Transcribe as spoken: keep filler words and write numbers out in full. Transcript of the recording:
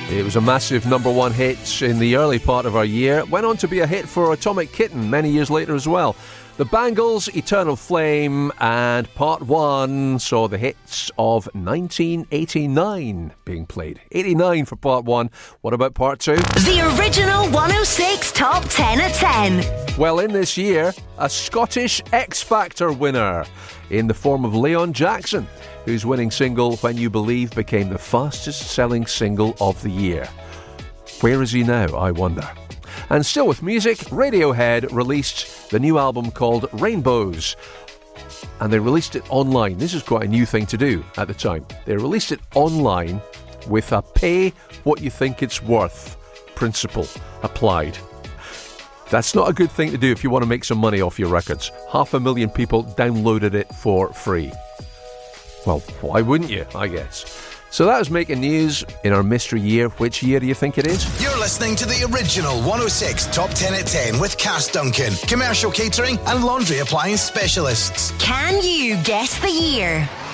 It was a massive number one hit in the early part of our year. Went on to be a hit for Atomic Kitten many years later as well. The Bangles, Eternal Flame, and Part one saw the hits of nineteen eighty-nine being played. eighty-nine for Part one. What about Part two? The original one oh six Top ten at ten. Well, in this year, a Scottish X Factor winner in the form of Leon Jackson, whose winning single, When You Believe, became the fastest-selling single of the year. Where is he now, I wonder? And still with music, Radiohead released the new album called Rainbows. And they released it online. This is quite a new thing to do at the time. They released it online with a pay what you think it's worth principle applied. That's not a good thing to do if you want to make some money off your records. Half a million people downloaded it for free. Well, why wouldn't you, I guess? So that was making news in our mystery year. Which year do you think it is? You're listening to the original one oh six Top ten at ten with Cass Duncan, commercial catering and laundry appliance specialists. Can you guess the year?